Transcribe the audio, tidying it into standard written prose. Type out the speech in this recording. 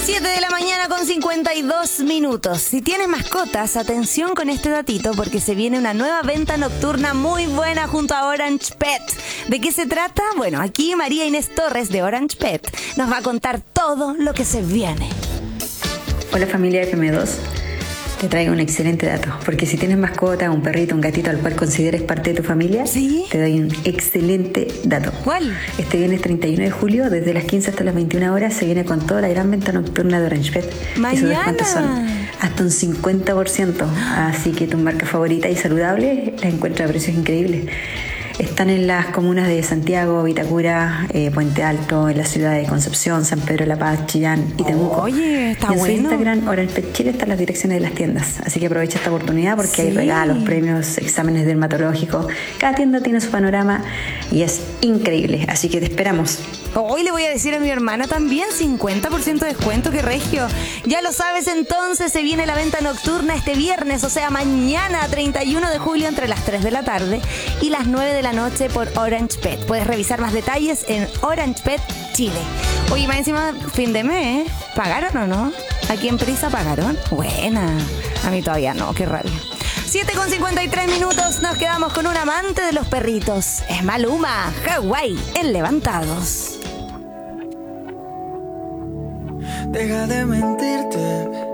7 de la mañana con 52 minutos. Si tienes mascotas, atención con este datito porque se viene una nueva venta nocturna muy buena junto a Orange Pet. ¿De qué se trata? Bueno, aquí María Inés Torres de Orange Pet nos va a contar todo lo que se viene. Hola familia FM2, te traigo un excelente dato, porque si tienes mascota, un perrito, un gatito al cual consideres parte de tu familia, ¿sí? Te doy un excelente dato. ¿Cuál? Este viernes 31 de julio, desde las 15 hasta las 21 horas, se viene con toda la gran venta nocturna de Orange Pet. ¡Mañana! Y sus descuentos son hasta un 50%, así que tu marca favorita y saludable la encuentra a precios increíbles. Están en las comunas de Santiago, Vitacura, Puente Alto, en la ciudad de Concepción, San Pedro de la Paz, Chillán y Temuco. Oye, está en bueno. En su Instagram, Orange Pet Chile, están las direcciones de las tiendas. Así que aprovecha esta oportunidad porque hay regalos, premios, exámenes dermatológicos. Cada tienda tiene su panorama y es increíble. Así que te esperamos. Hoy le voy a decir a mi hermana también 50% de descuento, que regio. Ya lo sabes, entonces se viene la venta nocturna este viernes, o sea, mañana 31 de julio entre las 3 de la tarde y las 9 de la noche por Orange Pet. Puedes revisar más detalles en Orange Pet Chile. Oye, más encima, fin de mes, ¿pagaron o no? ¿Aquí en Prisa pagaron? Buena. A mí todavía no, qué rabia. 7:53 minutos, nos quedamos con un amante de los perritos. Es Maluma, Hawái, en Levantados. Deja de mentirte,